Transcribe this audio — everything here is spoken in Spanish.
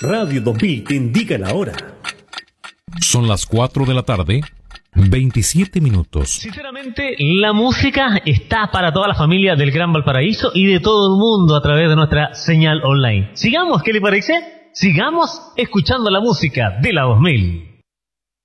Radio 2000 te indica la hora. Son las 4 de la tarde, 27 minutos. Sinceramente, la música está para toda la familia del Gran Valparaíso y de todo el mundo a través de nuestra señal online. Sigamos, ¿qué le parece? Sigamos escuchando la música de la 2000.